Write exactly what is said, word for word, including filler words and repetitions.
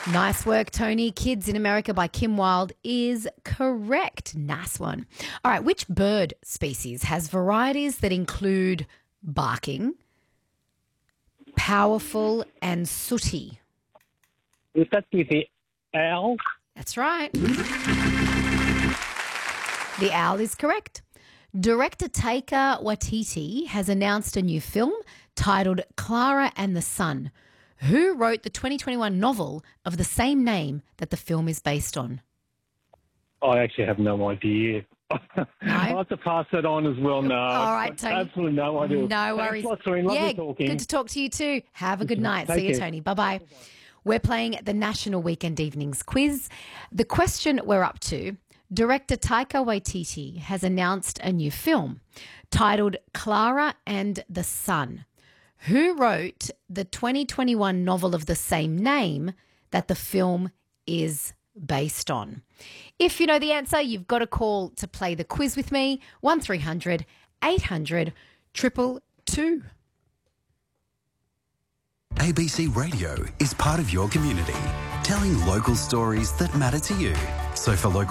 Nice work, Tony. Kids in America by Kim Wilde is correct. Nice one. All right, which bird species has varieties that include barking, powerful and sooty? Would that be the owl? That's right. The owl is correct. Director Taika Waititi has announced a new film titled Clara and the Sun. Who wrote the twenty twenty-one novel of the same name that the film is based on? I actually have no idea. No? I'll have to pass that on as well. No, All right, Tony. absolutely no idea. No worries. Thanks a lot, Serene. Lovely yeah, talking. good to talk to you too. Have a good night. Take See you, care. Tony. Bye-bye. We're playing the National Weekend Evenings Quiz. The question we're up to, director Taika Waititi has announced a new film titled Clara and the Sun. Who wrote the twenty twenty-one novel of the same name that the film is based on? If you know the answer, you've got a call to play the quiz with me, one three hundred eight hundred two two two. A B C Radio is part of your community, telling local stories that matter to you. So for local